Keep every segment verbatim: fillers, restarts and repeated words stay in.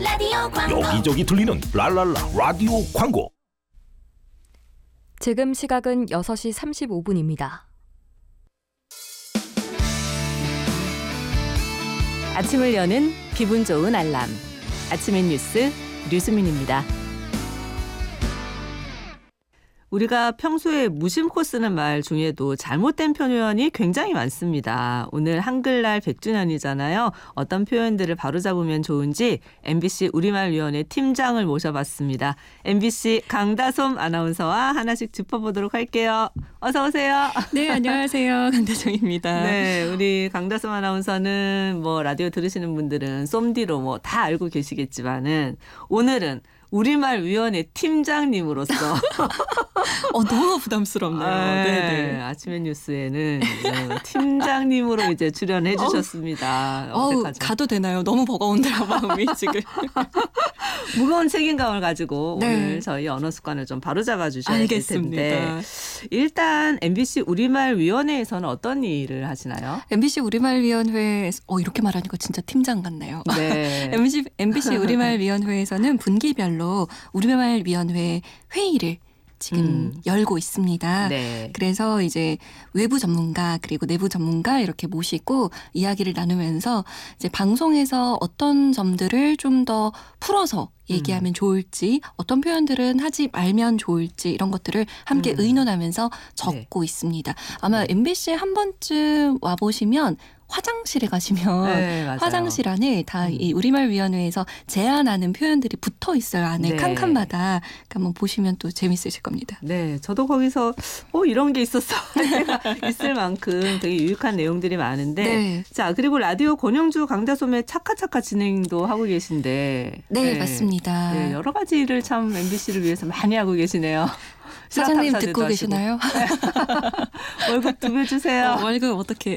라디오 광고. 여기저기 들리는 랄랄라 라디오 광고. 지금 시각은 여섯 시 삼십오 분입니다. 아침을 여는 기분 좋은 알람. 아침의 뉴스 류수민입니다. 우리가 평소에 무심코 쓰는 말 중에도 잘못된 표현이 굉장히 많습니다. 오늘 한글날 백 주년이잖아요. 어떤 표현들을 바로잡으면 좋은지 엠비씨 우리말위원회 팀장을 모셔봤습니다. 엠비씨 강다솜 아나운서와 하나씩 짚어보도록 할게요. 어서 오세요. 네, 안녕하세요. 강다솜입니다. 네, 우리 강다솜 아나운서는 뭐 라디오 들으시는 분들은 쏨디로 뭐 다 알고 계시겠지만은 오늘은 우리말위원회 팀장님으로서 어, 너무 부담스럽네요. 아, 네네. 아침의 뉴스에는 네, 팀장님으로 이제 출연해 주셨습니다. 어우, 가도 되나요? 너무 버거운데요, 마음이 지금. 무거운 책임감을 가지고 네. 오늘 저희 언어 습관을 좀 바로잡아 주셔야 될 알겠습니다. 텐데 일단 엠비씨 우리말위원회에서는 어떤 일을 하시나요? 엠비씨 우리말위원회에서 어, 이렇게 말하니까 진짜 팀장 같네요. 네. 엠비씨, 엠비씨 우리말위원회에서는 분기별로 우리말위원회 회의를 지금 음. 열고 있습니다. 네. 그래서 이제 외부 전문가 그리고 내부 전문가 이렇게 모시고 이야기를 나누면서 이제 방송에서 어떤 점들을 좀 더 풀어서 얘기하면 음. 좋을지 어떤 표현들은 하지 말면 좋을지 이런 것들을 함께 음. 의논하면서 적고 네. 있습니다. 아마 네. 엠비씨에 한 번쯤 와보시면 화장실에 가시면 네, 화장실 안에 다 이 우리말위원회에서 제안하는 표현들이 붙어 있어요. 안에 네. 칸칸마다. 한번 보시면 또 재밌으실 겁니다. 네, 저도 거기서 어 이런 게 있었어 있을 만큼 되게 유익한 내용들이 많은데 네. 자 그리고 라디오 권영주 강다솜의 차카차카 진행도 하고 계신데 네, 네. 맞습니다. 네, 여러 가지 일을 참 엠비씨를 위해서 많이 하고 계시네요. 사장님 듣고 하시고. 계시나요? 월급 두 배 주세요. 어, 월급 어떻게?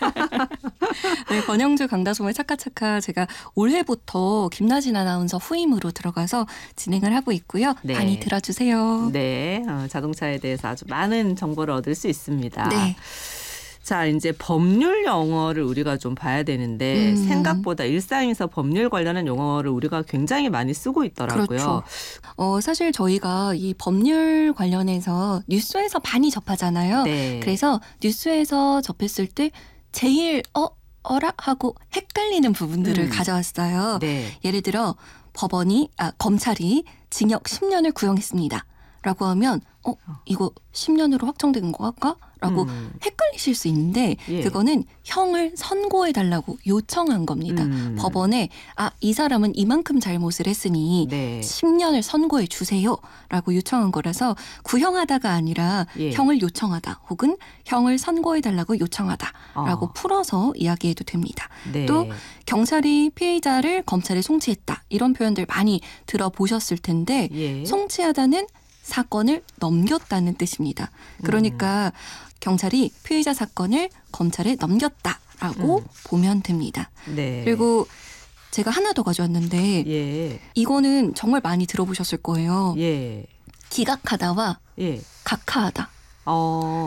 네, 권영주 강다솜의 차카차카 제가 올해부터 김나진 아나운서 후임으로 들어가서 진행을 하고 있고요. 네. 많이 들어주세요. 네, 어, 자동차에 대해서 아주 많은 정보를 얻을 수 있습니다. 네. 자, 이제 법률 용어를 우리가 좀 봐야 되는데 음. 생각보다 일상에서 법률 관련한 용어를 우리가 굉장히 많이 쓰고 있더라고요. 그렇죠. 어, 사실 저희가 이 법률 관련해서 뉴스에서 많이 접하잖아요. 네. 그래서 뉴스에서 접했을 때 제일 어? 어라? 하고 헷갈리는 부분들을 음. 가져왔어요. 네. 예를 들어 법원이, 아, 검찰이 징역 십 년을 구형했습니다. 라고 하면 어? 이거 십 년으로 확정된 거일까? 라고 음. 헷갈리실 수 있는데 예. 그거는 형을 선고해달라고 요청한 겁니다. 음. 법원에 아, 이 사람은 이만큼 잘못을 했으니 네. 십 년을 선고해 주세요 라고 요청한 거라서 구형하다가 아니라 예. 형을 요청하다 혹은 형을 선고해달라고 요청하다 라고 어. 풀어서 이야기해도 됩니다. 네. 또 경찰이 피해자를 검찰에 송치했다 이런 표현들 많이 들어보셨을 텐데 예. 송치하다는 사건을 넘겼다는 뜻입니다. 그러니까 음. 경찰이 피해자 사건을 검찰에 넘겼다라고 음. 보면 됩니다. 네. 그리고 제가 하나 더 가져왔는데 예. 이거는 정말 많이 들어보셨을 거예요. 예. 기각하다와 예. 각하하다. 어.